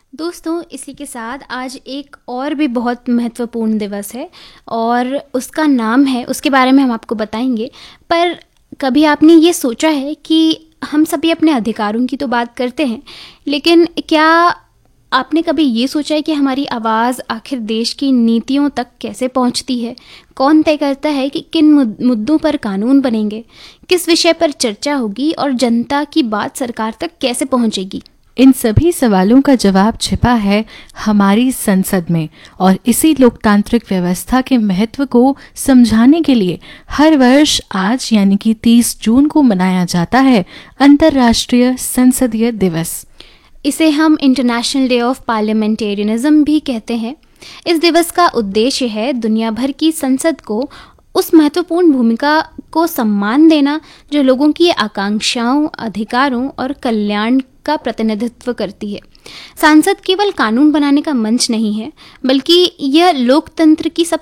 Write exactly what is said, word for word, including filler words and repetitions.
दोस्तों, इसी के साथ आज एक और भी बहुत महत्वपूर्ण दिवस है और उसका नाम है, उसके बारे में हम आपको बताएंगे। पर कभी आपने ये सोचा है कि हम सभी अपने अधिकारों की तो बात करते हैं, लेकिन क्या आपने कभी ये सोचा है कि हमारी आवाज़ आखिर देश की नीतियों तक कैसे पहुंचती है? कौन तय करता है कि किन मुद- मुद्दों पर कानून बनेंगे, किस विषय पर चर्चा होगी और जनता की बात सरकार तक कैसे पहुंचेगी? इन सभी सवालों का जवाब छिपा है हमारी संसद में। और इसी लोकतांत्रिक व्यवस्था के महत्व को समझाने के लिए हर वर्ष आज यानी कि तीस जून को मनाया जाता है अंतर्राष्ट्रीय संसदीय दिवस। इसे हम इंटरनेशनल डे ऑफ पार्लियामेंटेरियनिज्म भी कहते हैं। इस दिवस का उद्देश्य है दुनिया भर की संसद को उस महत्वपूर्ण भूमिका को सम्मान देना जो लोगों की आकांक्षाओं, अधिकारों और कल्याण का प्रतिनिधित्व करती है। संसद केवल कानून बनाने का मंच नहीं है, बल्कि यह लोकतंत्र की सबसे